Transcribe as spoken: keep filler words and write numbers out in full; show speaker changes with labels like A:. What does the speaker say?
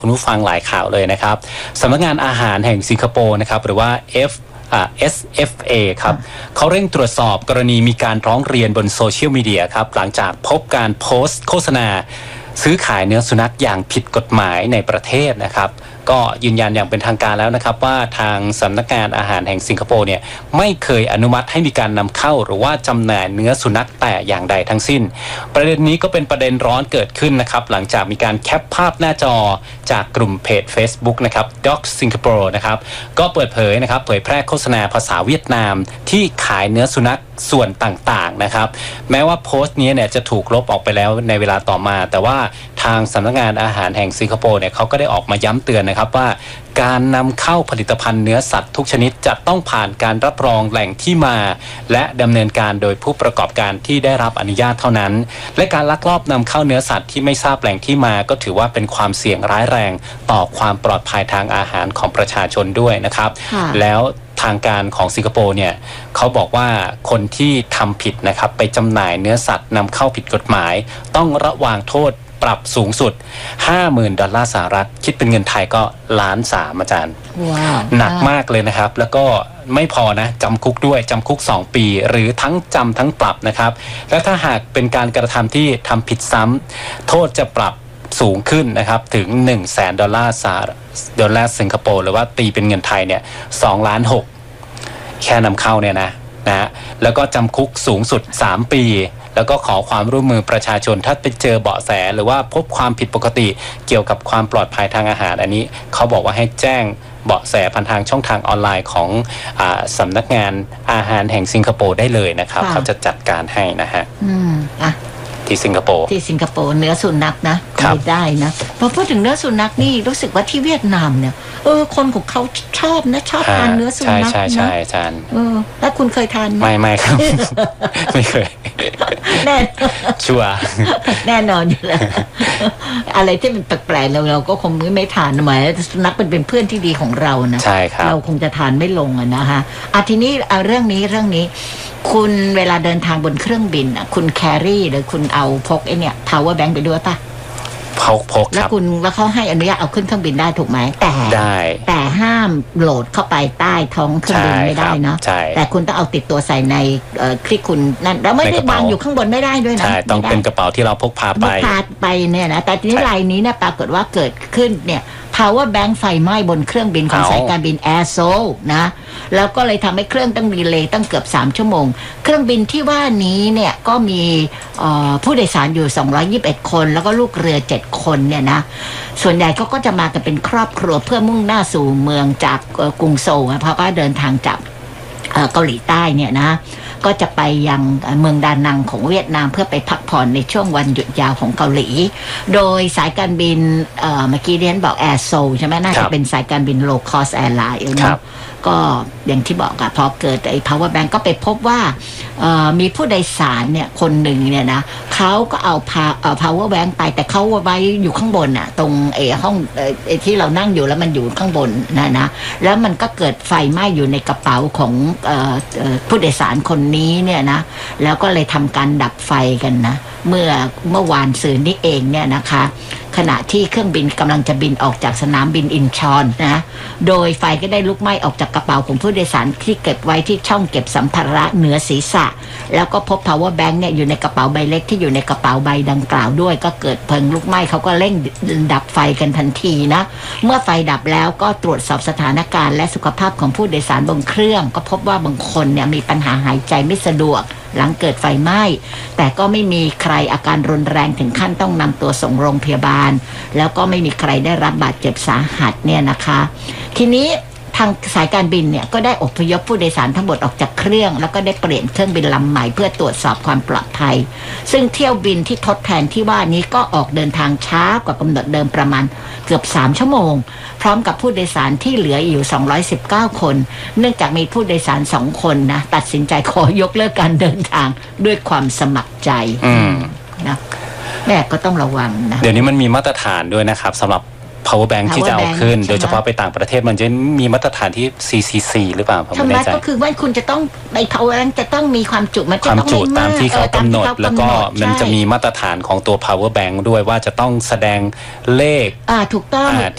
A: คุณผู้ฟังหลายข่าวเลยนะครับสำนักงานอาหารแห่งสิงคโปร์นะครับหรือว่า F อ่า เอส เอฟ เอ ครับเขาเร่งตรวจสอบกรณีมีการร้องเรียนบนโซเชียลมีเดียครับหลังจากพบการโพสต์โฆษณาซื้อขายเนื้อสุนัขอย่างผิดกฎหมายในประเทศนะครับก็ยืนยันอย่างเป็นทางการแล้วนะครับว่าทางสำนักงานอาหารแห่งสิงคโปร์เนี่ยไม่เคยอนุมัติให้มีการนำเข้าหรือว่าจำหน่ายเนื้อสุนัขแต่อย่างใดทั้งสิ้นประเด็นนี้ก็เป็นประเด็นร้อนเกิดขึ้นนะครับหลังจากมีการแคปภาพหน้าจอจากกลุ่มเพจ Facebook นะครับ Dog Singapore นะครับก็เปิดเผยนะครับเผยแพร่โฆษณาภาษาเวียดนามที่ขายเนื้อสุนัขส่วนต่างๆนะครับแม้ว่าโพสต์นี้เนี่ยจะถูกลบออกไปแล้วในเวลาต่อมาแต่ว่าทางสำนักงานอาหารแห่งสิงคโปร์เนี่ยเขาก็ได้ออกมาย้ำเตือนนะครับว่าการนำเข้าผลิตภัณฑ์เนื้อสัตว์ทุกชนิดจะต้องผ่านการรับรองแหล่งที่มาและดำเนินการโดยผู้ประกอบการที่ได้รับอนุญาตเท่านั้นและการลักลอบนำเข้าเนื้อสัตว์ที่ไม่ทราบแหล่งที่มาก็ถือว่าเป็นความเสี่ยงร้ายแรงต่อความปลอดภัยทางอาหารของประชาชนด้วยนะครับแล้วทางการของสิงคโปร์เนี่ยเขาบอกว่าคนที่ทำผิดนะครับไปจำหน่ายเนื้อสัตว์นำเข้าผิดกฎหมายต้องระวางโทษปรับสูงสุด ห้าหมื่น ดอลลาร์สหรัฐคิดเป็นเงินไทยก็ล้านสามอาจารย์
B: wow.
A: หนักมากเลยนะครับแล้วก็ไม่พอนะจำคุกด้วยจำคุกสองปีหรือทั้งจำทั้งปรับนะครับและถ้าหากเป็นการกระทำที่ทำผิดซ้ำโทษจะปรับสูงขึ้นนะครับถึง หนึ่งแสน ดอลลาร์สหรัฐดอลลาร์สิงคโปร์หรือว่าตีเป็นเงินไทยเนี่ยสองล้านหกแค่นำเข้าเนี่ยนะนะแล้วก็จำคุกสูงสุดสามปีแล้วก็ขอความร่วมมือประชาชนถ้าไปเจอเบาะแสหรือว่าพบความผิดปกติเกี่ยวกับความปลอดภัยทางอาหารอันนี้เขาบอกว่าให้แจ้งเบาะแสผ่านทางช่องทางออนไลน์ของอ่าสำนักงานอาหารแห่งสิงคโปร์ได้เลยนะครับเขาจะจัดการให้นะฮะ
B: อืมอ่ะ
A: ที่สิงคโปร์
B: ที่สิงคโปร์เนื้อสุนัขนะไม่ได้นะพอพูดถึงเนื้อสุนัขนี่รู้สึกว่าที่เวียดนามเนี่ยเออคนของเขาชอบนะชอบทานเนื้อสุนัขนะ
A: ใช่ใช่อาจารย์
B: เออแล้วคุณเคยทานไหม
A: ไม่ไม่ครับ ไม่เคย
B: แน่
A: ชัวร์
B: แน่นอนอยู่แล้วอะไรที่มันแปลกๆเราเราก็คงไม่ไม่ทานหมายสุนัขเป็นเป็นเพื่อนที่ดีของเรานะ
A: ใช่ครับ
B: เราคงจะทานไม่ลงอะนะฮะอ่ะทีนี้เอาเรื่องนี้เรื่องนี้คุณเวลาเดินทางบนเครื่องบินอ่ะคุณแครี่หรือคุณเอาพกไอ้เนี่ย power bank ไปด้วยป่ะ
A: พกพกครับ
B: แล้วคุณแล้วเขาให้อนุญาตเอาขึ้นเครื่องบินได้ถูกไหมแต่
A: ได้
B: แต่ห้ามโหลดเข้าไปใต้ท้องเครื่องบินไม่ได้เนาะแต่คุณต้องเอาติดตัวใส่ในคลิกคุณนั่นแล้วไม่ได้วางอยู่ข้างบนไม่ได้ด้วยนะ
A: ใช่ต้องเป็นกระเป๋าที่เราพกพาไป
B: พกพาไปเนี่ยนะแต่ทีนี้รายนี้เนี่ยปรากฏว่าเกิดขึ้นเนี่ยpower bank ไฟไหม้บนเครื่องบินของสายการบิน Air Seoul นะแล้วก็เลยทำให้เครื่องต้องดีเลย์ตั้งเกือบสามชั่วโมงเครื่องบินที่ว่านี้เนี่ยก็มีผู้โดยสารอยู่สองร้อยยี่สิบเอ็ดคนแล้วก็ลูกเรือเจ็ดคนเนี่ยนะส่วนใหญ่เขาก็จะมากันเป็นครอบครัวเพื่อมุ่งหน้าสู่เมืองจากกรุงโซลเพราะว่าเดินทางจากเกาหลีใต้เนี่ยนะก็จะไปยังเมืองดานังของเวียดนามเพื่อไปพักผ่อนในช่วงวันหยุดยาวของเกาหลีโดยสายการบินเมื่อกี้เรียนบอก Air Seoul ใช่ไหมน่าจะเป็นสายการบิน low cost airline นะก็อย่างที่บอกอะพอเกิดไอ้ power bank ก็ไปพบว่ามีผู้โดยสารเนี่ยคนหนึ่งเนี่ยนะเขาก็เอา power bank ไปแต่เขาไว้อยู่ข้างบนอะตรงไอ้ห้องไอ้ที่เรานั่งอยู่แล้วมันอยู่ข้างบนนะนะแล้วมันก็เกิดไฟไหม้อยู่ในกระเป๋าของผู้โดยสารคนนี้เนี่ยนะแล้วก็เลยทำการดับไฟกันนะเมื่อเมื่อวานซืนนี้เองเนี่ยนะคะขณะที่เครื่องบินกำลังจะบินออกจากสนามบินอินชอนนะโดยไฟก็ได้ลุกไหม้ออกจากกระเป๋าของผู้โดยสารที่เก็บไว้ที่ช่องเก็บสัมภาระเหนือศีรษะแล้วก็พบ power bank เนี่ยอยู่ในกระเป๋าใบเล็กที่อยู่ในกระเป๋าใบดังกล่าวด้วยก็เกิดเพลิงลุกไหม้เขาก็เร่งดับไฟกันทันทีนะเมื่อไฟดับแล้วก็ตรวจสอบสถานการณ์และสุขภาพของผู้โดยสารบนเครื่องก็พบว่าบางคนเนี่ยมีปัญหาหายใจไม่สะดวกหลังเกิดไฟไหม้แต่ก็ไม่มีใครอาการรุนแรงถึงขั้นต้องนำตัวส่งโรงพยาบาลแล้วก็ไม่มีใครได้รับบาดเจ็บสาหัสเนี่ยนะคะทีนี้ทางสายการบินเนี่ยก็ได้อพยพผู้โดยสารทั้งหมดออกจากเครื่องแล้วก็ได้เปลี่ยนเครื่องบินลำใหม่เพื่อตรวจสอบความปลอดภัยซึ่งเที่ยวบินที่ทดแทนที่ว่านี้ก็ออกเดินทางช้ากว่ากำหนดเดิมประมาณเกือบสามชั่วโมงพร้อมกับผู้โดยสารที่เหลืออยู่สองร้อยสิบเก้าคนเนื่องจากมีผู้โดยสารสองคนนะตัดสินใจขอยกเลิกการเดินทางด้วยความสมัครใจนะแม่ก็ต้องระวังนะ
A: เดี๋ยวนี้มันมีมาตรฐานด้วยนะครับสำหรับ power bank ที่จะเอาขึ้นโดยเฉพาะไปต่างประเทศมันจะมีมาตรฐานที่ ซี ซี ซี หรือเปล่าผมไม่แน่ใจ
B: ก็คือว่าคุณจะต้องใน power bank จะต้องมีความจุมันจะต้อง
A: ไม่มากตามที่เขากำหนดแล้วก็มันจะมีมาตรฐานของตัว power bank ด้วยว่าจะต้องแสดงเลข
B: อ่าถูกต้อง